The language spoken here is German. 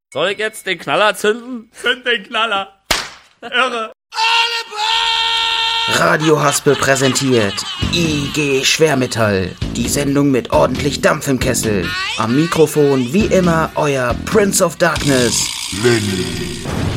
Soll ich jetzt den Knaller zünden? Zünd den Knaller. Irre. Radio Haspel präsentiert IG Schwermetall, die Sendung mit ordentlich Dampf im Kessel. Am Mikrofon wie immer euer Prince of Darkness, Lenny.